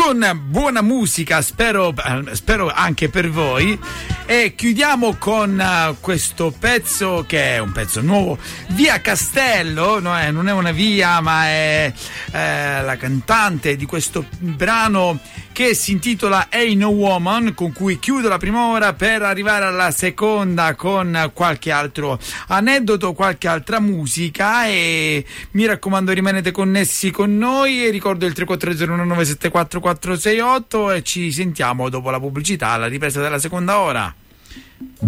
con buona musica, spero anche per voi, e chiudiamo con questo pezzo che è un pezzo nuovo, Via Castello, non è una via ma è la cantante di questo brano che si intitola Ain't No Woman, con cui chiudo la prima ora per arrivare alla seconda con qualche altro aneddoto, qualche altra musica, e mi raccomando rimanete connessi con noi, e ricordo il 34019744468 e ci sentiamo dopo la pubblicità alla ripresa della seconda ora.